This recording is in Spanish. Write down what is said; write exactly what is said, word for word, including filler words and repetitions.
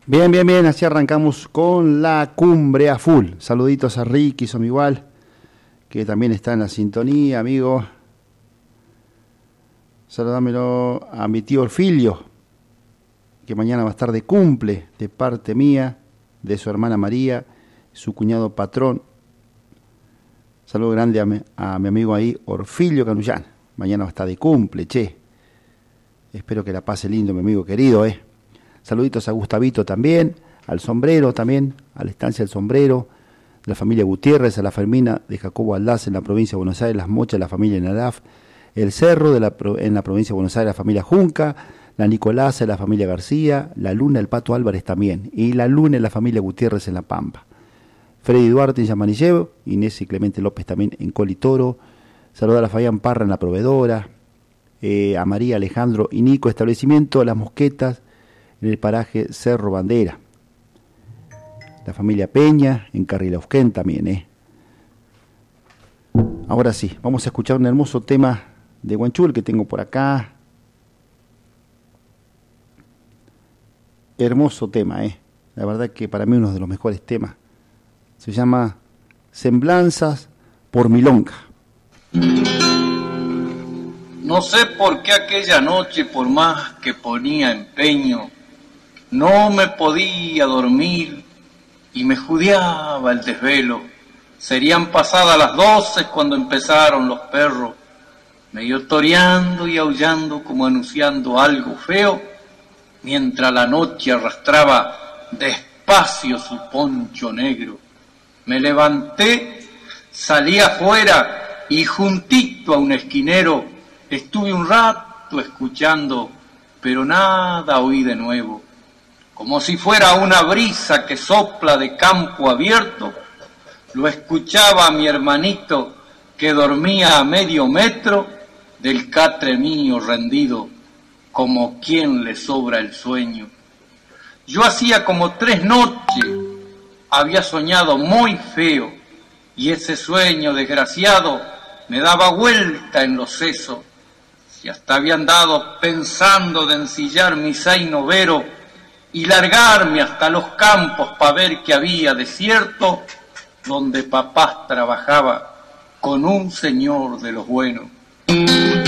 Bien, bien, bien, así arrancamos con la cumbre a full. Saluditos a Ricky, son igual, que también está en la sintonía, amigo. Saludámelo a mi tío Orfilio, que mañana va a estar de cumple, de parte mía, de su hermana María, su cuñado patrón. Saludo grande a mi, a mi amigo ahí, Orfilio Canullán. Mañana va a estar de cumple, che. Espero que la pase lindo, mi amigo querido, eh. Saluditos a Gustavito también, al Sombrero también, a la estancia del Sombrero, de la familia Gutiérrez, a la Fermina de Jacobo Aldaz en la provincia de Buenos Aires, las Mochas de la familia Nadaf, el Cerro de la, en la provincia de Buenos Aires, la familia Junca, la Nicolasa de la familia García, la Luna, el Pato Álvarez también, y la Luna en la familia Gutiérrez en La Pampa. Freddy Duarte en Yamanillevo, Inés y Clemente López también en Colitoro, saluda a la Fabián Parra en La Proveedora, eh, a María, Alejandro y Nico, establecimiento Las Mosquetas, en el paraje Cerro Bandera. La familia Peña, en Carrilauquén también, ¿eh? Ahora sí, vamos a escuchar un hermoso tema de Guanchul que tengo por acá. Hermoso tema, ¿eh? La verdad que para mí uno de los mejores temas. Se llama Semblanzas por Milonga. No sé por qué aquella noche, por más que ponía empeño, no me podía dormir y me judiaba el desvelo. Serían pasadas las doce cuando empezaron los perros, medio toreando y aullando como anunciando algo feo, mientras la noche arrastraba despacio su poncho negro. Me levanté, salí afuera y juntito a un esquinero estuve un rato escuchando, pero nada oí de nuevo. Como si fuera una brisa que sopla de campo abierto, lo escuchaba a mi hermanito que dormía a medio metro del catre mío rendido, como quien le sobra el sueño. Yo hacía como tres noches había soñado muy feo, y ese sueño desgraciado me daba vuelta en los sesos, y hasta había andado pensando de ensillar mi zaino vero y largarme hasta los campos para ver que había desierto donde papás trabajaba con un señor de los buenos.